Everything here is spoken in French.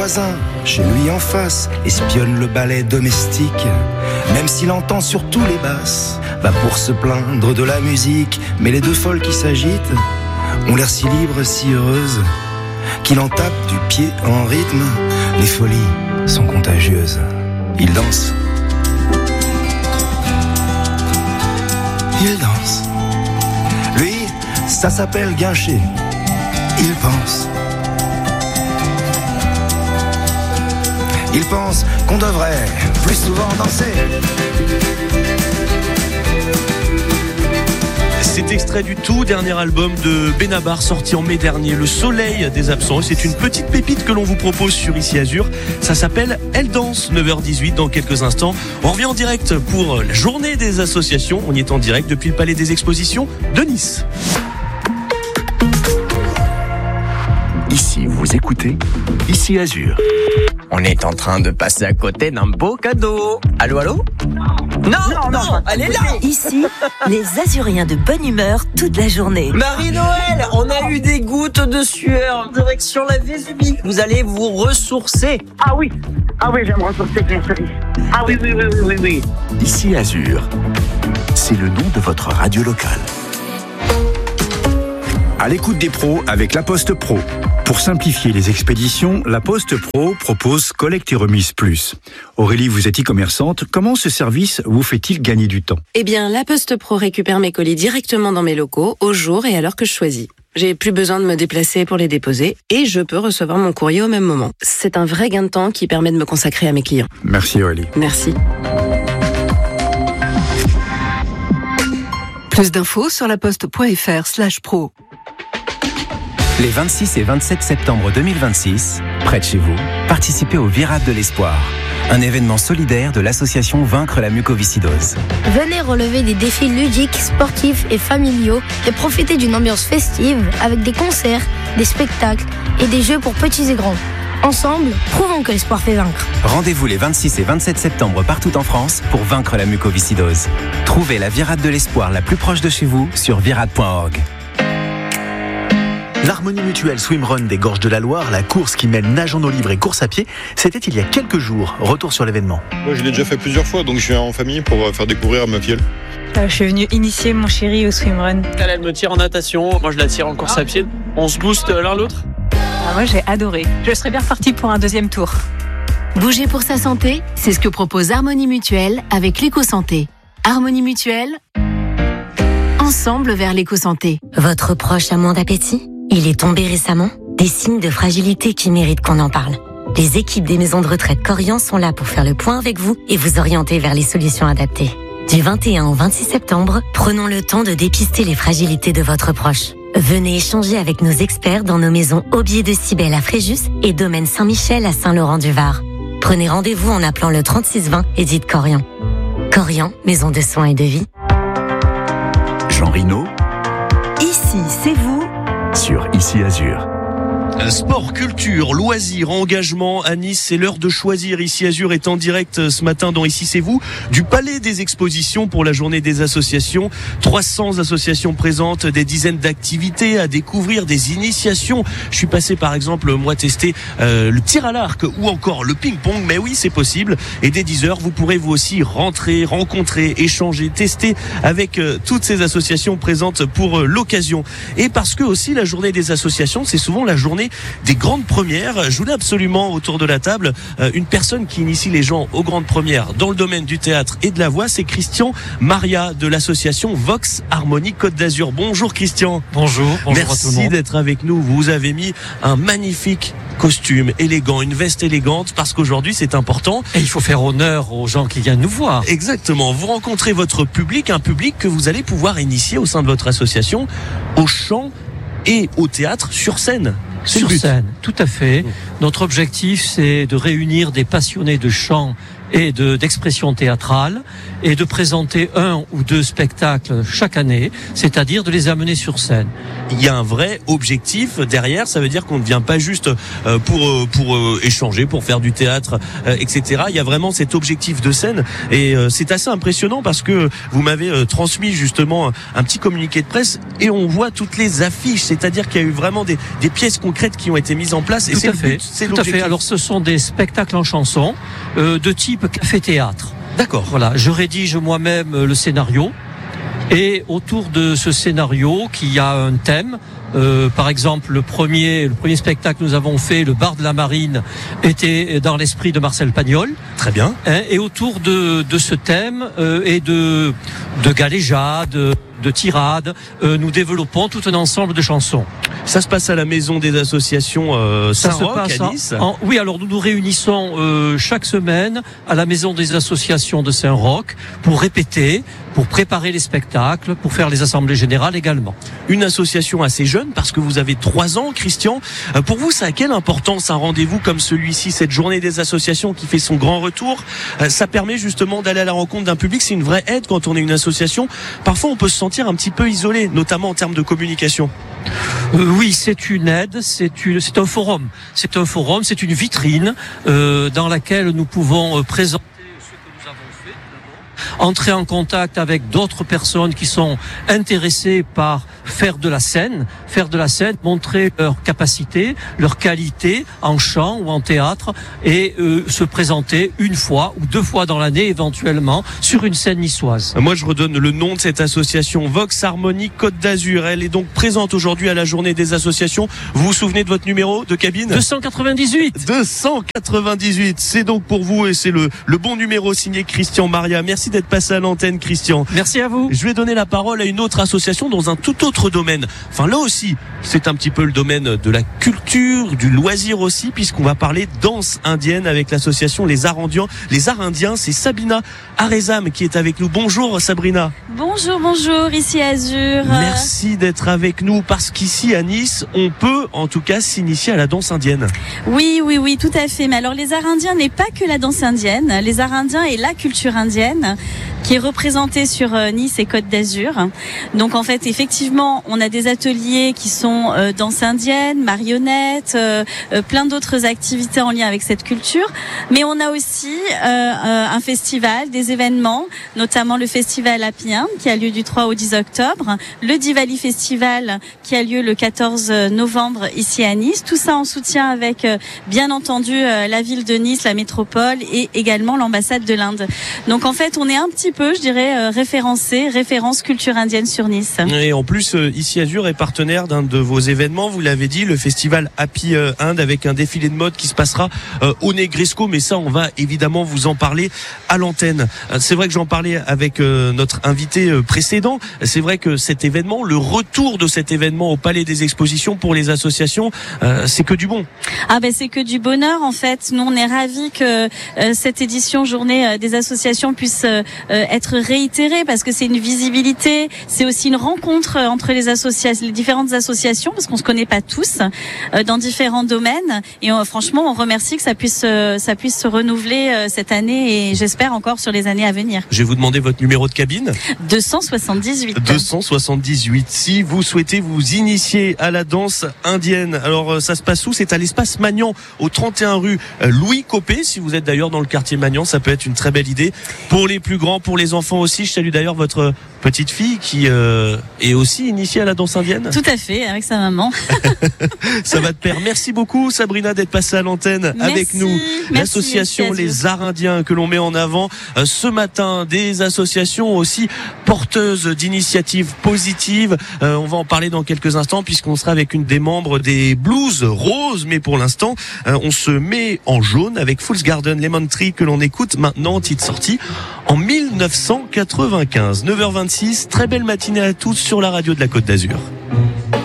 voisin, chez lui en face, espionne le ballet domestique. Même s'il entend sur tous les basses, va pour se plaindre de la musique. Mais les deux folles qui s'agitent ont l'air si libres, si heureuses, qu'il en tape du pied en rythme. Les folies sont contagieuses. Il danse. Il danse. Lui, ça s'appelle guincher. Il pense. Il pense qu'on devrait plus souvent danser. C'est extrait du tout dernier album de Benabar sorti en mai dernier, Le Soleil des Absents. C'est une petite pépite que l'on vous propose sur Ici Azur. Ça s'appelle Elle danse, 9h18 dans quelques instants. On revient en direct pour la journée des associations. On y est en direct depuis le Palais des Expositions de Nice. Ici, vous écoutez Ici Azur. On est en train de passer à côté d'un beau cadeau. Allô, allô ? Non, elle est là. Ici, les Azuriens de bonne humeur toute la journée. Marie-Noël, on a eu des gouttes de sueur. Direction la Vésubie. Vous allez vous ressourcer. Ah oui, je vais me ressourcer, bien sûr. Ah oui. Ici Azur, c'est le nom de votre radio locale. À l'écoute des pros avec La Poste Pro. Pour simplifier les expéditions, La Poste Pro propose Collecte et Remise Plus. Aurélie, vous êtes e-commerçante. Comment ce service vous fait-il gagner du temps ? Eh bien, La Poste Pro récupère mes colis directement dans mes locaux, au jour et à l'heure que je choisis. J'ai plus besoin de me déplacer pour les déposer et je peux recevoir mon courrier au même moment. C'est un vrai gain de temps qui permet de me consacrer à mes clients. Merci Aurélie. Merci. Plus d'infos sur laposte.fr/pro. Les 26 et 27 septembre 2026, près de chez vous, participez au Virade de l'Espoir, un événement solidaire de l'association Vaincre la mucoviscidose. Venez relever des défis ludiques, sportifs et familiaux et profiter d'une ambiance festive avec des concerts, des spectacles et des jeux pour petits et grands. Ensemble, prouvons que l'espoir fait vaincre. Rendez-vous les 26 et 27 septembre partout en France pour vaincre la mucoviscidose. Trouvez la Virade de l'Espoir la plus proche de chez vous sur virade.org. L'Harmonie Mutuelle Swimrun des Gorges de la Loire, la course qui mêle nage en eau libre et course à pied, c'était il y a quelques jours. Retour sur l'événement. Moi, je l'ai déjà fait plusieurs fois, donc je suis en famille pour faire découvrir à ma filleule. Je suis venue initier mon chéri au swimrun. Elle me tire en natation, moi je la tire en course à pied. On se booste l'un l'autre. Moi j'ai adoré. Je serais bien repartie pour un deuxième tour. Bouger pour sa santé, c'est ce que propose Harmonie Mutuelle avec l'éco-santé. Harmonie Mutuelle, ensemble vers l'éco-santé. Votre proche a moins d'appétit ? Il est tombé récemment ? Des signes de fragilité qui méritent qu'on en parle. Les équipes des maisons de retraite Corian sont là pour faire le point avec vous et vous orienter vers les solutions adaptées. Du 21 au 26 septembre, prenons le temps de dépister les fragilités de votre proche. Venez échanger avec nos experts dans nos maisons Aubier de Cybèle à Fréjus et Domaine Saint-Michel à Saint-Laurent-du-Var. Prenez rendez-vous en appelant le 3620 et dites Corian. Corian, maison de soins et de vie. Jean Rino. Ici, c'est vous. Sur Ici Azur. Sport, culture, loisirs, engagement à Nice, c'est l'heure de choisir. Ici Azur est en direct ce matin dans Ici c'est vous, du Palais des Expositions pour la journée des associations. 300 associations présentes, des dizaines d'activités à découvrir, des initiations. Je suis passé par exemple, moi, tester le tir à l'arc ou encore le ping-pong, mais oui, c'est possible. Et dès 10h, vous pourrez vous aussi rentrer, rencontrer, échanger, tester avec toutes ces associations présentes pour l'occasion. Et parce que aussi la journée des associations, c'est souvent la journée des grandes premières. Je voulais absolument autour de la table une personne qui initie les gens aux grandes premières dans le domaine du théâtre et de la voix. C'est Christian Maria de l'association Vox Harmonie Côte d'Azur. Bonjour Christian. Bonjour à tout le monde. Merci d'être avec nous. Vous avez mis un magnifique costume élégant, une veste élégante, parce qu'aujourd'hui c'est important. Et il faut faire honneur aux gens qui viennent nous voir. Exactement. Vous rencontrez votre public, un public que vous allez pouvoir initier au sein de votre association au chant et au théâtre sur scène. Sur scène, tout à fait. Notre objectif, c'est de réunir des passionnés de chant et d'expression théâtrale et de présenter 1 ou 2 spectacles chaque année, c'est-à-dire de les amener sur scène. Il y a un vrai objectif derrière, ça veut dire qu'on ne vient pas juste pour échanger, pour faire du théâtre, etc. Il y a vraiment cet objectif de scène et c'est assez impressionnant parce que vous m'avez transmis justement un petit communiqué de presse et on voit toutes les affiches, c'est-à-dire qu'il y a eu vraiment des pièces concrètes qui ont été mises en place et c'est le but, c'est l'objectif. Tout à fait. Alors ce sont des spectacles en chanson de type café-théâtre. D'accord. Voilà, je rédige moi-même le scénario et autour de ce scénario qui a un thème. Par exemple, le premier spectacle que nous avons fait, le bar de la Marine, était dans l'esprit de Marcel Pagnol. Très bien. Et autour de ce thème et de galéjades, de tirades, nous développons tout un ensemble de chansons. Ça se passe à la maison des associations Saint-Roch à Nice. Oui, alors nous nous réunissons chaque semaine à la maison des associations de Saint-Roch pour répéter, pour préparer les spectacles, pour faire les assemblées générales également. Une association assez jeune parce que vous avez 3 ans, Christian. Pour vous, ça a quelle importance un rendez-vous comme celui-ci, cette journée des associations qui fait son grand retour? Ça permet justement d'aller à la rencontre d'un public. C'est une vraie aide quand on est une association. Parfois, on peut se sentir un petit peu isolé, notamment en termes de communication. Oui, c'est une aide, c'est un forum. C'est un forum, c'est une vitrine dans laquelle nous pouvons présenter ce que nous avons fait, entrer en contact avec d'autres personnes qui sont intéressées par faire de la scène, montrer leur capacité, leur qualité en chant ou en théâtre et se présenter 1 fois ou 2 fois dans l'année éventuellement sur une scène niçoise. Moi, je redonne le nom de cette association, Vox Harmonie Côte d'Azur. Elle est donc présente aujourd'hui à la journée des associations. Vous vous souvenez de votre numéro de cabine? 298. 298. C'est donc pour vous et c'est le bon numéro signé Christian Maria. Merci d'être passé à l'antenne, Christian. Merci à vous. Je vais donner la parole à une autre association dans un tout autre domaine. Enfin, là aussi, c'est un petit peu le domaine de la culture, du loisir aussi, puisqu'on va parler danse indienne avec l'association Les Arindiens. Les Arindiens, c'est Sabrina Arezam qui est avec nous. Bonjour Sabrina. Bonjour, ici Azur. Merci d'être avec nous parce qu'ici à Nice, on peut en tout cas s'initier à la danse indienne. Oui, tout à fait. Mais alors les Arindiens n'est pas que la danse indienne. Les Arindiens est la culture indienne qui est représentée sur Nice et Côte d'Azur. Donc en fait, effectivement, on a des ateliers qui sont danse indienne, marionnettes, plein d'autres activités en lien avec cette culture. Mais on a aussi un festival, des événements, notamment le festival Happy Ind qui a lieu du 3 au 10 octobre, le Diwali Festival qui a lieu le 14 novembre ici à Nice. Tout ça en soutien avec, bien entendu, la ville de Nice, la métropole et également l'ambassade de l'Inde. Donc en fait, on est un petit peu, je dirais, référence culture indienne sur Nice. Et en plus, ici Azur est partenaire d'un de vos événements, vous l'avez dit, le festival Happy Ind avec un défilé de mode qui se passera au Negresco, mais ça on va évidemment vous en parler à l'antenne. C'est vrai que j'en parlais avec notre invité précédent, c'est vrai que cet événement, le retour de cet événement au Palais des Expositions pour les associations, c'est que du bon. C'est que du bonheur en fait. Nous on est ravis que cette édition journée des associations puisse être réitérée parce que c'est une visibilité, c'est aussi une rencontre entre les différentes associations parce qu'on se connaît pas tous dans différents domaines et franchement on remercie que ça puisse se renouveler cette année et j'espère encore sur les années à venir. Je vais vous demander votre numéro de cabine. 278. 278. Si vous souhaitez vous initier à la danse indienne, alors ça se passe où? C'est à l'espace Magnan au 31 rue Louis Copé. Si vous êtes d'ailleurs dans le quartier Magnan, ça peut être une très belle idée pour les plus grands, pour les enfants aussi. Je salue d'ailleurs votre petite fille qui est aussi initiée à la danse indienne. Tout à fait, avec sa maman. Ça va de pair. Merci beaucoup Sabrina d'être passée à l'antenne avec nous. L'association Les Arindiens que l'on met en avant ce matin, des associations aussi porteuses d'initiatives positives. On va en parler dans quelques instants puisqu'on sera avec une des membres des Blues Roses, mais pour l'instant on se met en jaune avec Fool's Garden Lemon Tree que l'on écoute maintenant, titre sorti en 1995. 9h26, très belle matinée à tous sur la radio de la Côte d'Azur.